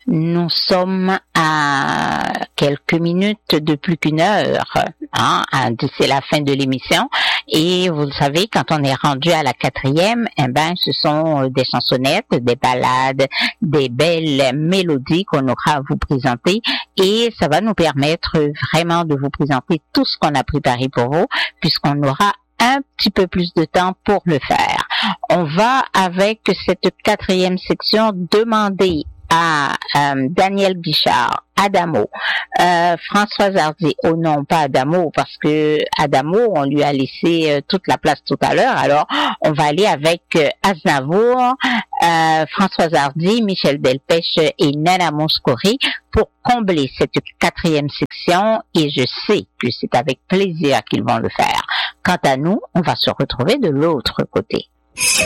Nous sommes à quelques minutes de plus qu'une heure, d'ici la fin de l'émission. Et vous le savez, quand on est rendu à la 4e, ce sont des chansonnettes, des ballades, des belles mélodies qu'on aura à vous présenter. Et ça va nous permettre vraiment de vous présenter tout ce qu'on a préparé pour vous, puisqu'on aura un petit peu plus de temps pour le faire. On va, avec cette 4e section, demander à Daniel Bichard, Adamo, Françoise Hardy, non pas Adamo, parce que Adamo, on lui a laissé toute la place tout à l'heure, alors on va aller avec Aznavour, Françoise Hardy, Michel Delpech et Nana Mouskouri pour combler cette 4e section, et je sais que c'est avec plaisir qu'ils vont le faire. Quant à nous, on va se retrouver de l'autre côté.